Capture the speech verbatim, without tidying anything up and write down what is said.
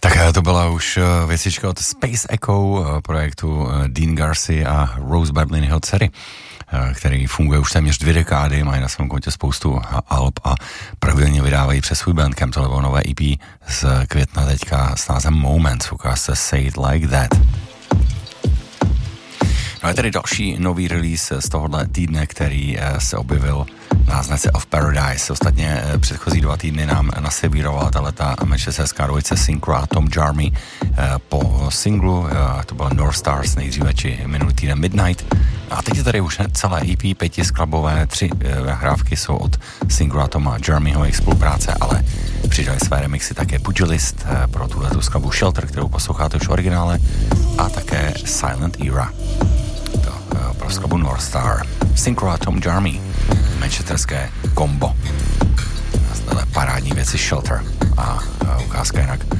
Tak to byla už věcička od Space Echo projektu Dean Garcia a Rose Bartleyho dcery, který funguje už téměř dvě dekády, mají na svém kontě spoustu alb a pravidelně vydávají přes svůj Bandcamp. Tohle bylo nové E P z května teďka s názvem Moments, ukáže se Say It Like That. No je tady další nový release z tohohle týdne, který se objevil na značce Of Paradise. Ostatně předchozí dva týdny nám naservírovala tato manchesterská dvojice Synchro a Tom Jarmy po singlu, to byl North Stars nejdříve, či minulý týden Midnight. A teď je tady už celé E P, pěti sklabové, tři nahrávky jsou od Synchro a Toma Jarmyho, jejich spolupráce, ale přidali své remixy také Pugilist pro tuhletu skladbu Shelter, kterou posloucháte už v originále, a také Silent Era pro skladbu North Star. Synchro a Tom Jarmy, manchesterské kombo. Parádní věci Shelter a ukázka jinak